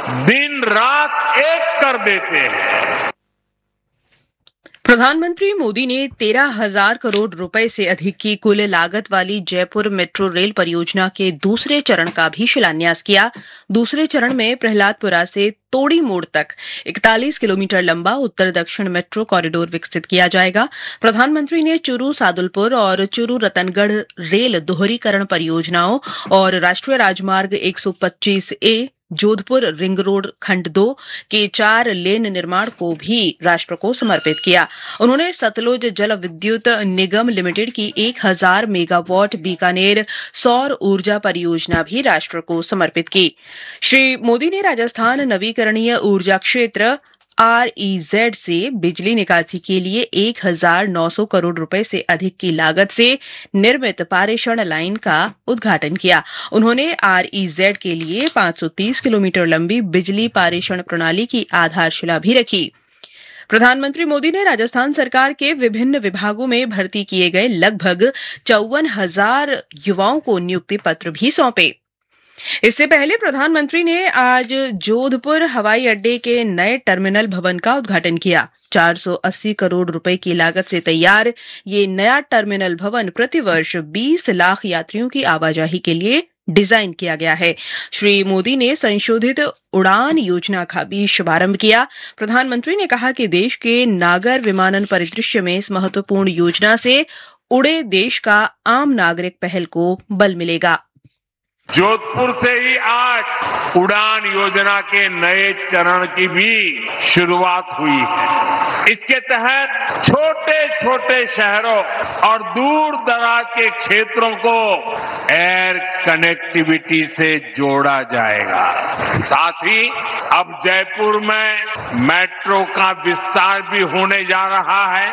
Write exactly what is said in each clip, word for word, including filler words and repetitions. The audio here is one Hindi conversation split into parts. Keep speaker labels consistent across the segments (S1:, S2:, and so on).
S1: दिन रात एक कर देते हैं।
S2: प्रधानमंत्री मोदी ने तेरह हजार करोड़ रुपए से अधिक की कुल लागत वाली जयपुर मेट्रो रेल परियोजना के दूसरे चरण का भी शिलान्यास किया। दूसरे चरण में प्रहलादपुरा से तोड़ी मोड़ तक इकतालीस किलोमीटर लंबा उत्तर दक्षिण मेट्रो कॉरिडोर विकसित किया जाएगा। प्रधानमंत्री ने चूरू सादुलपुर और चूरू रतनगढ़ रेल दोहरीकरण परियोजनाओं और राष्ट्रीय राजमार्ग एक सौ पच्चीस ए जोधपुर रिंग रोड खंड दो के चार लेन निर्माण को भी राष्ट्र को समर्पित किया। उन्होंने सतलुज जल विद्युत निगम लिमिटेड की एक हजार मेगावाट बीकानेर सौर ऊर्जा परियोजना भी राष्ट्र को समर्पित की। श्री मोदी ने राजस्थान नवीकरणीय ऊर्जा क्षेत्र आरईजेड से बिजली निकासी के लिए एक हजार नौ सौ करोड़ रुपए से अधिक की लागत से निर्मित पारेषण लाइन का उद्घाटन किया। उन्होंने आरईजेड के लिए पांच सौ तीस किलोमीटर लंबी बिजली पारेषण प्रणाली की आधारशिला भी रखी। प्रधानमंत्री मोदी ने राजस्थान सरकार के विभिन्न विभागों में भर्ती किए गए लगभग चौवन हजार युवाओं को नियुक्ति पत्र भी सौंपे। इससे पहले प्रधानमंत्री ने आज जोधपुर हवाई अड्डे के नए टर्मिनल भवन का उद्घाटन किया। चार सौ अस्सी करोड़ रुपए की लागत से तैयार ये नया टर्मिनल भवन प्रतिवर्ष बीस लाख यात्रियों की आवाजाही के लिए डिजाइन किया गया है। श्री मोदी ने संशोधित उड़ान योजना का भी शुभारंभ किया। प्रधानमंत्री ने कहा कि देश के नागर विमानन परिदृश्य में इस महत्वपूर्ण योजना से उड़े देश का आम नागरिक पहल को बल मिलेगा।
S1: जोधपुर से ही आज उड़ान योजना के नए चरण की भी शुरुआत हुई है। इसके तहत छोटे छोटे शहरों और दूर दराज के क्षेत्रों को एयर कनेक्टिविटी से जोड़ा जाएगा। साथ ही अब जयपुर में मेट्रो का विस्तार भी होने जा रहा है।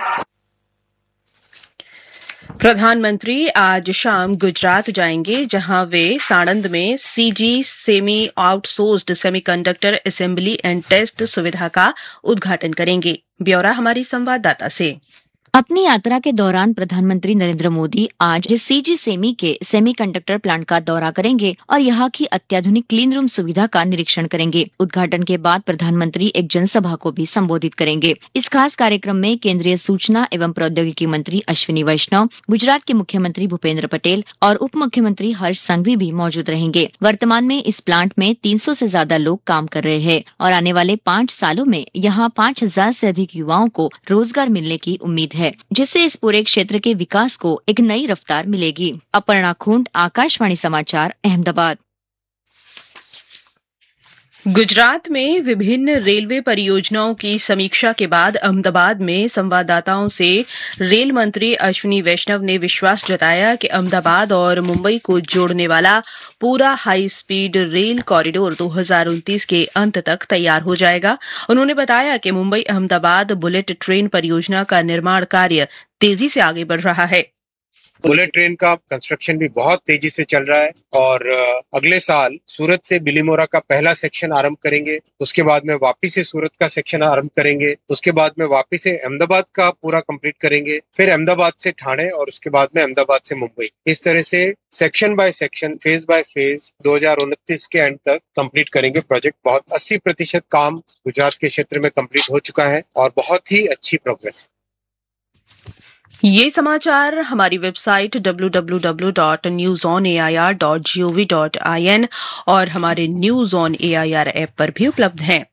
S2: प्रधानमंत्री आज शाम गुजरात जाएंगे, जहां वे साणंद में CG semi outsourced semiconductor assembly and test सुविधा का उद्घाटन करेंगे। ब्यौरा हमारी संवाददाता से।
S3: अपनी यात्रा के दौरान प्रधानमंत्री नरेंद्र मोदी आज सीजी सेमी के सेमीकंडक्टर प्लांट का दौरा करेंगे और यहाँ की अत्याधुनिक क्लीन रूम सुविधा का निरीक्षण करेंगे। उद्घाटन के बाद प्रधानमंत्री एक जनसभा को भी संबोधित करेंगे। इस खास कार्यक्रम में केंद्रीय सूचना एवं प्रौद्योगिकी मंत्री अश्विनी वैष्णव, गुजरात के मुख्यमंत्री भूपेंद्र पटेल और उप मुख्यमंत्री हर्ष संघवी भी मौजूद रहेंगे। वर्तमान में इस प्लांट में तीन सौ से ज्यादा लोग काम कर रहे हैं और आने वाले पाँच सालों में यहाँ पाँच हजार से अधिक युवाओं को रोजगार मिलने की उम्मीद है है, जिससे इस पूरे क्षेत्र के विकास को एक नई रफ्तार मिलेगी। अपर्णा खुंड, आकाशवाणी समाचार, अहमदाबाद।
S2: गुजरात में विभिन्न रेलवे परियोजनाओं की समीक्षा के बाद अहमदाबाद में संवाददाताओं से रेल मंत्री अश्विनी वैष्णव ने विश्वास जताया कि अहमदाबाद और मुंबई को जोड़ने वाला पूरा हाई स्पीड रेल कॉरिडोर दो हज़ार उनतीस के अंत तक तैयार हो जाएगा। उन्होंने बताया कि मुंबई अहमदाबाद बुलेट ट्रेन परियोजना का निर्माण कार्य तेजी से आगे बढ़ रहा है।
S4: बुलेट ट्रेन का कंस्ट्रक्शन भी बहुत तेजी से चल रहा है और अगले साल सूरत से बिलीमोरा का पहला सेक्शन आरंभ करेंगे। उसके बाद में वापस से सूरत का सेक्शन आरंभ करेंगे। उसके बाद में वापस से अहमदाबाद का पूरा कंप्लीट करेंगे। फिर अहमदाबाद से ठाणे और उसके बाद में अहमदाबाद से मुंबई। इस तरह से section by section, phase by phase दो हज़ार उनतीस के एंड तक कंप्लीट करेंगे प्रोजेक्ट। बहुत अस्सी प्रतिशत काम गुजरात के क्षेत्र में कंप्लीट हो चुका है और बहुत ही अच्छी प्रोग्रेस।
S2: ये समाचार हमारी website W W W dot news on A I R dot G O V dot I N और हमारे news on A I R app पर भी उपलब्ध हैं।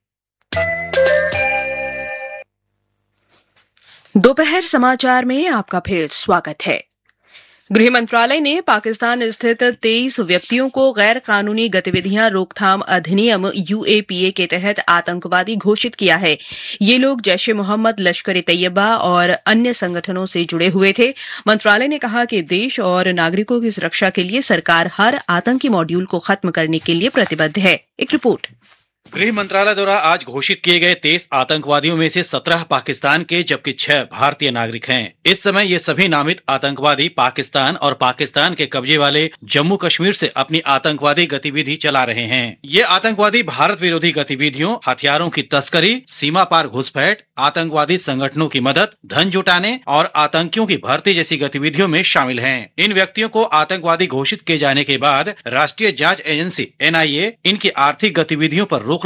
S2: दोपहर समाचार में आपका फिर स्वागत है। गृह मंत्रालय ने पाकिस्तान स्थित तेईस व्यक्तियों को गैर कानूनी गतिविधियां रोकथाम अधिनियम यू ए पी ए के तहत आतंकवादी घोषित किया है। ये लोग जैश ए मोहम्मद, लश्कर-ए-तैयबा और अन्य संगठनों से जुड़े हुए थे। मंत्रालय ने कहा कि देश और नागरिकों की सुरक्षा के लिए सरकार हर आतंकी मॉड्यूल को खत्म करने के लिए प्रतिबद्ध है। एक रिपोर्ट।
S5: गृह मंत्रालय द्वारा आज घोषित किए गए तेईस आतंकवादियों में से सत्रह पाकिस्तान के जबकि छह भारतीय नागरिक हैं। इस समय ये सभी नामित आतंकवादी पाकिस्तान और पाकिस्तान के कब्जे वाले जम्मू कश्मीर से अपनी आतंकवादी गतिविधि चला रहे हैं। ये आतंकवादी भारत विरोधी गतिविधियों, हथियारों की तस्करी, सीमा पार घुसपैठ, आतंकवादी संगठनों की मदद, धन जुटाने और आतंकियों की भर्ती जैसी गतिविधियों में शामिल हैं। इन व्यक्तियों को आतंकवादी घोषित किए जाने के बाद राष्ट्रीय जांच एजेंसी एन आई ए इनकी आर्थिक गतिविधियों पर रोक